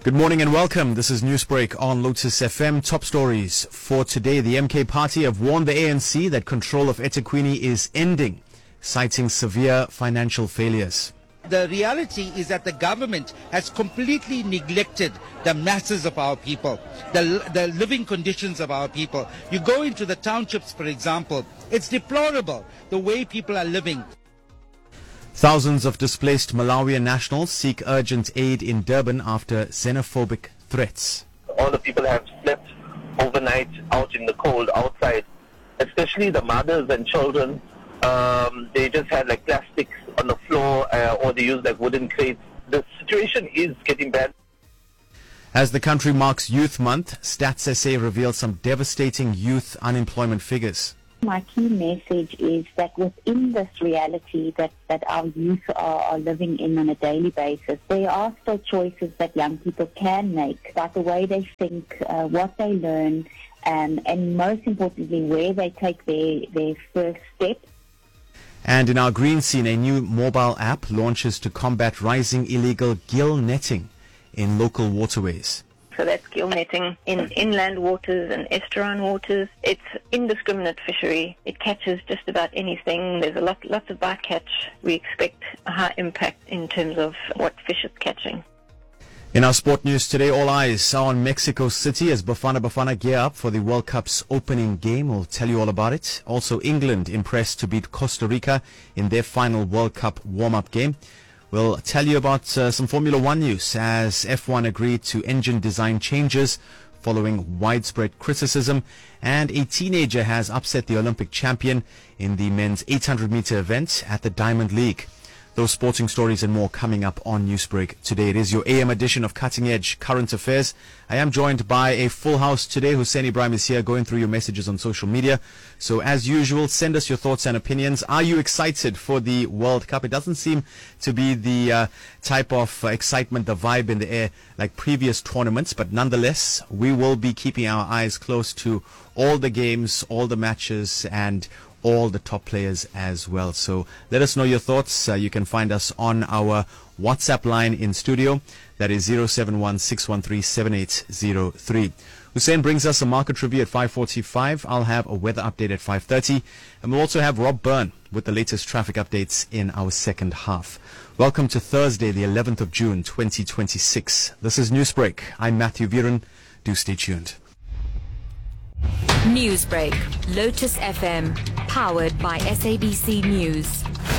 Good morning and welcome. This is Newsbreak on Lotus FM. Top stories for today. The MK Party have warned the ANC that control of eThekwini is ending, citing severe financial failures. The reality is that the government has completely neglected the masses of our people, the living conditions of our people. You go into the townships, for example, it's deplorable the way people are living. Thousands of displaced Malawian nationals seek urgent aid in Durban after xenophobic threats. All the people have slept overnight out in the cold outside, especially the mothers and children. They just had like plastics on the floor or they used like wooden crates. The situation is getting bad. As the country marks Youth Month, Stats SA reveals some devastating youth unemployment figures. My key message is that within this reality that our youth are living in on a daily basis, there are still choices that young people can make about the way they think, what they learn, and most importantly, where they take their first step. And in our green scene, a new mobile app launches to combat rising illegal gill netting in local waterways. So that's gill netting in inland waters and estuarine waters. It's indiscriminate fishery. It catches just about anything. There's lots of bycatch. We expect a high impact in terms of what fish it's catching. In our sport news today, all eyes are on Mexico City as Bafana gear up for the World Cup's opening game. We'll tell you all about it. Also, England impressed to beat Costa Rica in their final World Cup warm-up game. We'll tell you about some Formula One news as F1 agreed to engine design changes following widespread criticism, and a teenager has upset the Olympic champion in the men's 800-meter event at the Diamond League. Those sporting stories and more coming up on Newsbreak today. It is your AM edition of Cutting Edge Current Affairs. I am joined by a full house today. Hussein Ibrahim is here going through your messages on social media. So as usual, send us your thoughts and opinions. Are you excited for the World Cup? It doesn't seem to be the type of excitement, the vibe in the air like previous tournaments. But nonetheless, we will be keeping our eyes close to all the games, all the matches, and all the top players as well. So let us know your thoughts. You can find us on our WhatsApp line in studio. That is 071-613-7803. Hussein brings us a market review at 5:45. I'll have a weather update at 5:30. And we'll also have Rob Byrne with the latest traffic updates in our second half. Welcome to Thursday, the 11th of June, 2026. This is Newsbreak. I'm Matthew Viren. Do stay tuned. Newsbreak, Lotus FM, powered by SABC News.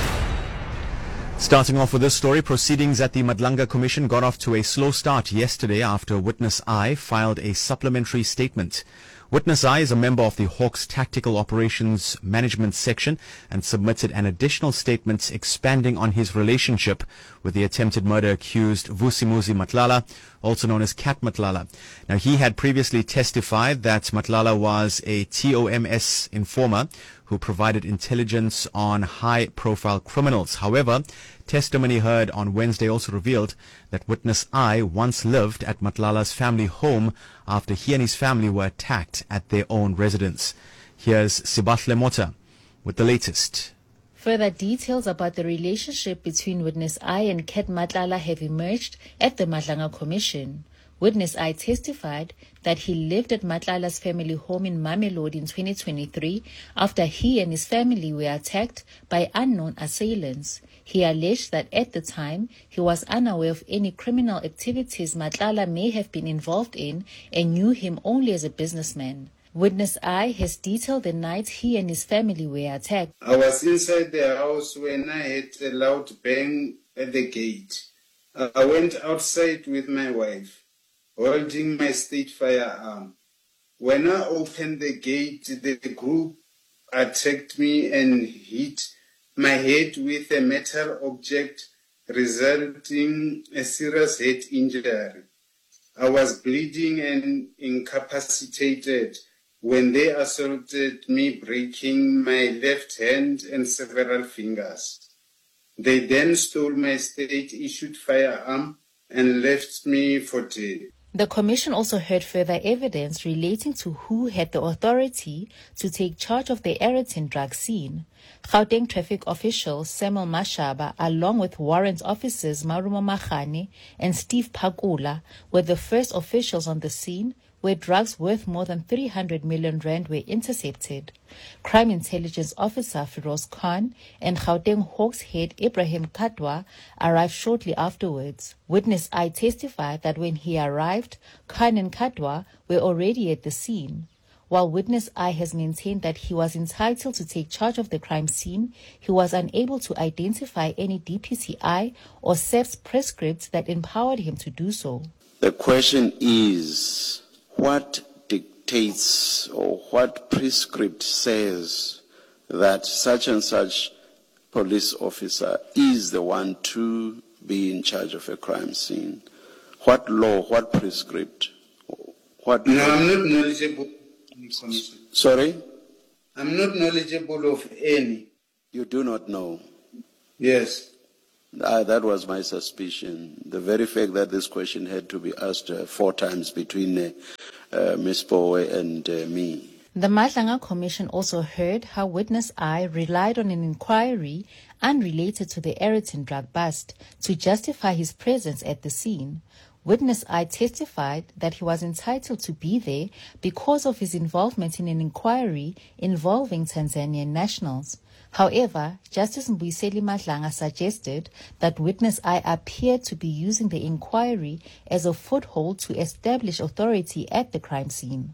Starting off with this story, proceedings at the Madlanga Commission got off to a slow start yesterday after Witness I filed a supplementary statement. Witness I is a member of the Hawks Tactical Operations Management Section and submitted an additional statement expanding on his relationship with the attempted murder accused Vusimuzi Matlala, also known as Cat Matlala. Now, he had previously testified that Matlala was a TOMS informer who provided intelligence on high-profile criminals. However, testimony heard on Wednesday also revealed that Witness I once lived at Matlala's family home after he and his family were attacked at their own residence. Here's Sibahle Mota with the latest. Further details about the relationship between Witness I and Cat Matlala have emerged at the Madlanga Commission. Witness I testified that he lived at Matlala's family home in Mamelodi in 2023 after he and his family were attacked by unknown assailants. He alleged that at the time, he was unaware of any criminal activities Matlala may have been involved in and knew him only as a businessman. Witness I has detailed the night he and his family were attacked. I was inside the house when I heard a loud bang at the gate. I went outside with my wife, holding my state firearm. When I opened the gate, the group attacked me and hit my head with a metal object, resulting in a serious head injury. I was bleeding and incapacitated when they assaulted me, breaking my left hand and several fingers. They then stole my state-issued firearm and left me for dead. The commission also heard further evidence relating to who had the authority to take charge of the Eriton drug scene. Gauteng traffic official Samuel Mashaba, along with warrant officers Marumo Magane and Steve Pakula, were the first officials on the scene where drugs worth more than 300 million rand were intercepted. Crime Intelligence Officer Firoz Khan and Gauteng Hawks head Ibrahim Katwa arrived shortly afterwards. Witness I testified that when he arrived, Khan and Katwa were already at the scene. While Witness I has maintained that he was entitled to take charge of the crime scene, he was unable to identify any DPCI or SEPS prescripts that empowered him to do so. The question is, what dictates or what prescript says that such and such police officer is the one to be in charge of a crime scene? What law, what prescript? What? No, I'm not knowledgeable. Sorry? I'm not knowledgeable of any. You do not know? Yes. That was my suspicion. The very fact that this question had to be asked 4 times between Ms. Bowe and me. The Madlanga Commission also heard how Witness I relied on an inquiry unrelated to the Eriton drug bust to justify his presence at the scene. Witness I testified that he was entitled to be there because of his involvement in an inquiry involving Tanzanian nationals. However, Justice Mbuyiseli Madlanga suggested that Witness I appeared to be using the inquiry as a foothold to establish authority at the crime scene.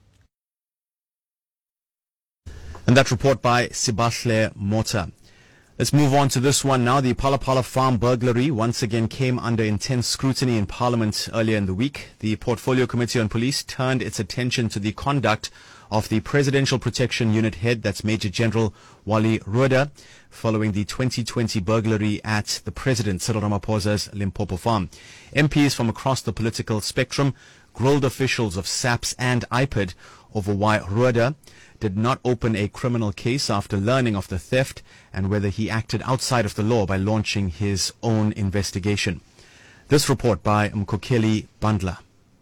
And that report by Sibahle Mota. Let's move on to this one now. The Phala Phala farm burglary once again came under intense scrutiny in Parliament earlier in the week. The Portfolio Committee on Police turned its attention to the conduct of the Presidential Protection Unit head, that's Major General Wally Rhoda, following the 2020 burglary at the President Cyril Ramaphosa's Limpopo farm. MPs from across the political spectrum grilled officials of SAPS and IPID over why Rhoda did not open a criminal case after learning of the theft and whether he acted outside of the law by launching his own investigation. This report by Mkokeli Bandla.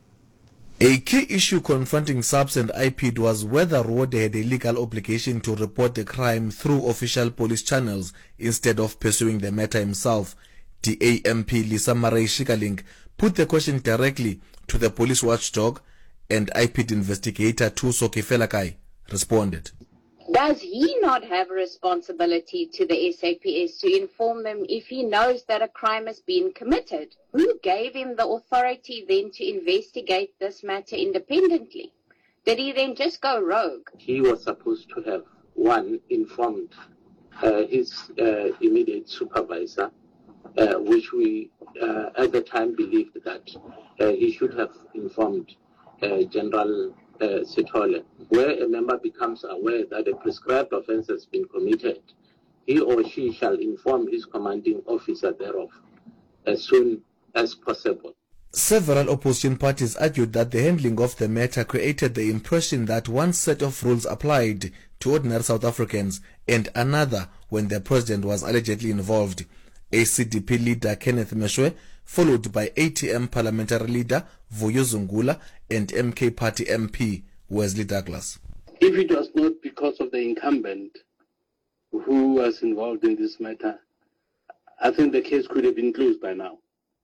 A key issue confronting SAPS and IPID was whether Rhoda had a legal obligation to report the crime through official police channels instead of pursuing the matter himself. DA MP Lisa Marais Shikaling put the question directly to the police watchdog, and IPID investigator Thuso Kefelakai responded. Does he not have a responsibility to the SAPS to inform them if he knows that a crime has been committed? Who gave him the authority then to investigate this matter independently? Did he then just go rogue? He was supposed to have, one, informed his immediate supervisor, which we at the time believed that he should have informed General Sithole. Where a member becomes aware that a prescribed offence has been committed, he or she shall inform his commanding officer thereof as soon as possible. Several opposition parties argued that the handling of the matter created the impression that one set of rules applied to ordinary South Africans and another when the president was allegedly involved. ACDP leader Kenneth Meshwe, followed by ATM parliamentary leader Vuyo Zungula and MK Party MP Wesley Douglas. If it was not because of the incumbent who was involved in this matter, I think the case could have been closed by now.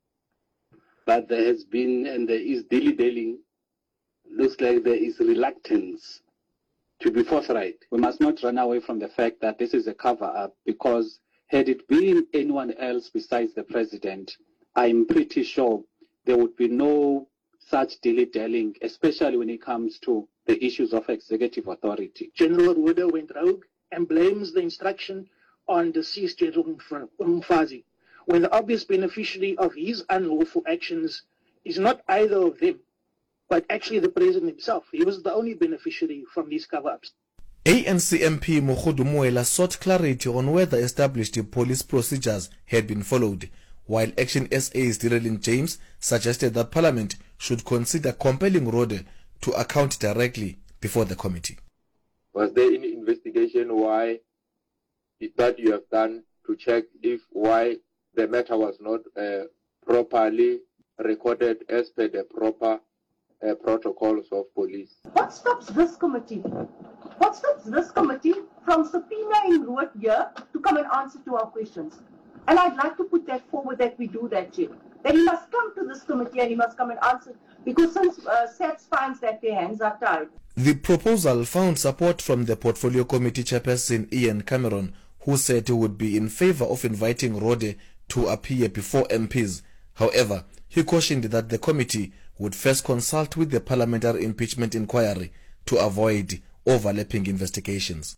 But there has been, and there is dilly-dallying, looks like there is reluctance to be forthright. We must not run away from the fact that this is a cover-up, because had it been anyone else besides the president, I'm pretty sure there would be no such dilly-dallying, especially when it comes to the issues of executive authority. General Rhoda went rogue and blames the instruction on deceased General Mfazi, when the obvious beneficiary of his unlawful actions is not either of them, but actually the president himself. He was the only beneficiary from these cover-ups. ANC MP Mokhudu Moela sought clarity on whether established police procedures had been followed, while Action SA's Direlin James suggested that Parliament should consider compelling Rhoda to account directly before the committee. Was there any investigation why that you have done to check if why the matter was not properly recorded as per the proper protocols of police. What stops this committee? What stops this committee from subpoenaing Ruud here to come and answer to our questions? And I'd like to put that forward that we do that, Chair. That he must come to this committee and he must come and answer, because since SAPS finds that their hands are tied. The proposal found support from the Portfolio Committee chairperson Ian Cameron, who said he would be in favor of inviting Rode to appear before MPs. However, he cautioned that the committee would first consult with the Parliamentary Impeachment Inquiry to avoid overlapping investigations.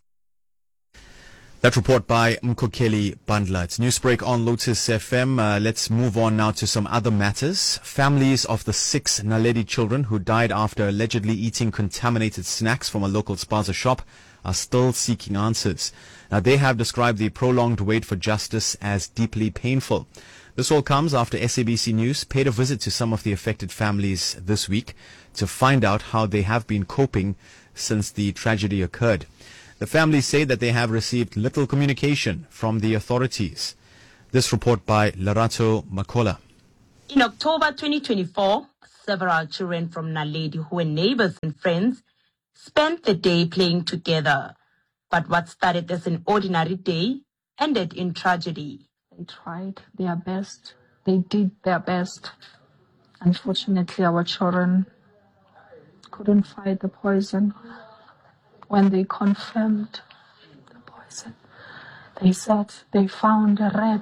That report by Mkokeli Bandla. It's Newsbreak on Lotus FM. Let's move on now to some other matters. Families of the 6 Naledi children who died after allegedly eating contaminated snacks from a local spaza shop are still seeking answers. Now, they have described the prolonged wait for justice as deeply painful. This all comes after SABC News paid a visit to some of the affected families this week to find out how they have been coping since the tragedy occurred. The families say that they have received little communication from the authorities. This report by Lerato Makola. In October 2024, several children from Naledi who were neighbors and friends spent the day playing together. But what started as an ordinary day ended in tragedy. They tried their best. They did their best. Unfortunately, our children couldn't fight the poison. When they confirmed the poison, they said they found a red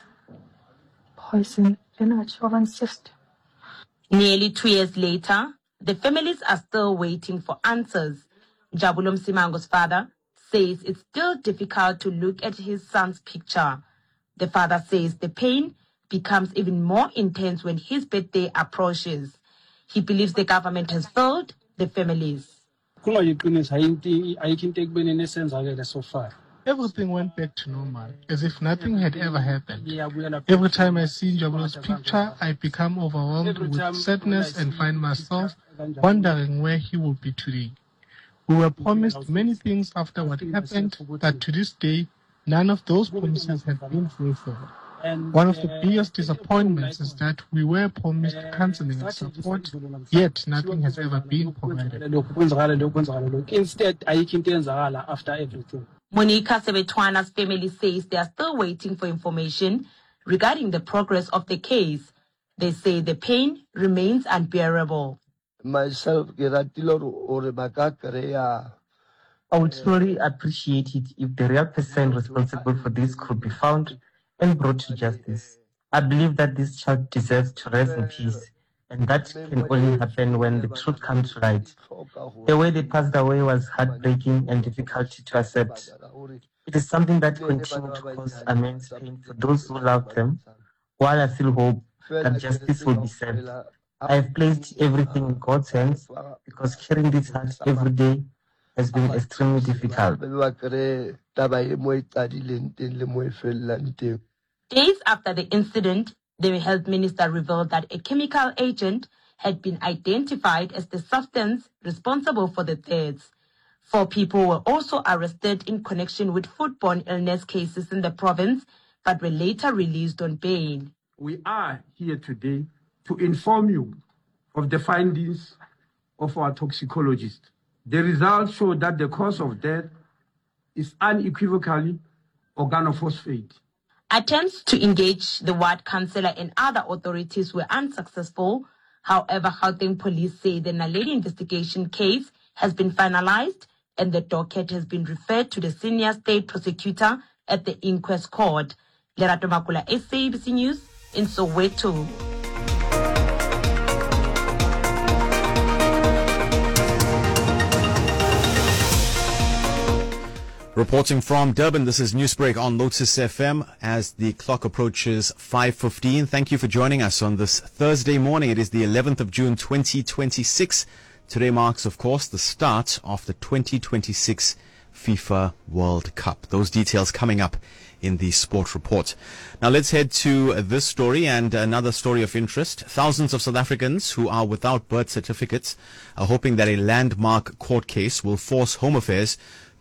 poison in our children's system. Nearly 2 years later, the families are still waiting for answers. Jabulo Msimango's father says it's still difficult to look at his son's picture. The father says the pain becomes even more intense when his birthday approaches. He believes the government has failed the families. Everything went back to normal, as if nothing had ever happened. Every time I see Jabulo's picture, I become overwhelmed with sadness and find myself wondering where he will be today. We were promised many things after what happened, but to this day, none of those promises have been fulfilled. One of the biggest disappointments is that we were promised counseling and support, yet nothing has ever been provided. Instead, after everything. Monica Sebetwana's family says they are still waiting for information regarding the progress of the case. They say the pain remains unbearable. Myself, I would truly appreciate it if the real person responsible for this could be found and brought to justice. I believe that this child deserves to rest in peace, and that can only happen when the truth comes to light. The way they passed away was heartbreaking and difficult to accept. It is something that continues to cause immense pain for those who love them, while I still hope that justice will be served. I have placed everything in God's hands because carrying this heart every day has been extremely difficult. Days after the incident, the health minister revealed that a chemical agent had been identified as the substance responsible for the deaths. 4 people were also arrested in connection with foodborne illness cases in the province, but were later released on bail. We are here today to inform you of the findings of our toxicologist. The results show that the cause of death is unequivocally organophosphate. Attempts to engage the ward councillor and other authorities were unsuccessful. However, Gauteng police say the Naledi investigation case has been finalized and the docket has been referred to the senior state prosecutor at the inquest court. Lerato Makula, SABC News in Soweto. Reporting from Durban, this is Newsbreak on Lotus FM as the clock approaches 5:15. Thank you for joining us on this Thursday morning. It is the 11th of June 2026. Today marks, of course, the start of the 2026 FIFA World Cup. Those details coming up in the sport report. Now let's head to this story and another story of interest. Thousands of South Africans who are without birth certificates are hoping that a landmark court case will force Home Affairs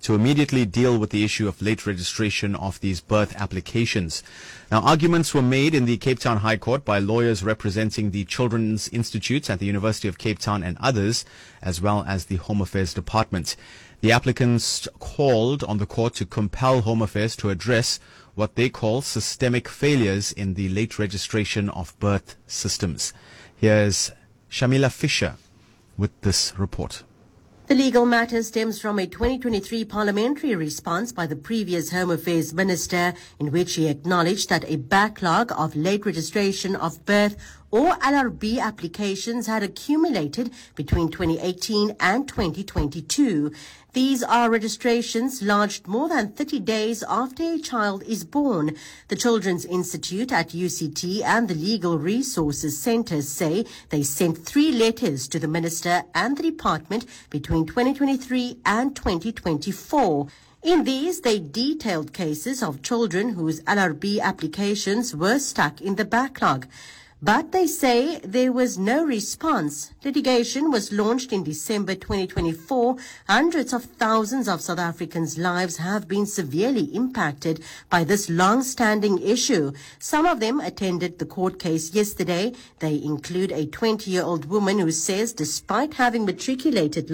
to immediately deal with the issue of late registration of these birth applications. Now, arguments were made in the Cape Town High Court by lawyers representing the Children's Institute at the University of Cape Town and others, as well as the Home Affairs Department. The applicants called on the court to compel Home Affairs to address what they call systemic failures in the late registration of birth systems. Here's Shamila Fisher with this report. The legal matter stems from a 2023 parliamentary response by the previous Home Affairs Minister, in which he acknowledged that a backlog of late registration of birth or LRB applications had accumulated between 2018 and 2022. These are registrations lodged more than 30 days after a child is born. The Children's Institute at UCT and the Legal Resources Centre say they sent 3 letters to the Minister and the Department between 2023 and 2024. In these, they detailed cases of children whose LRB applications were stuck in the backlog. But they say there was no response. Litigation was launched in December 2024. Hundreds of thousands of South Africans' lives have been severely impacted by this long-standing issue. Some of them attended the court case yesterday. They include a 20-year-old woman who says despite having matriculated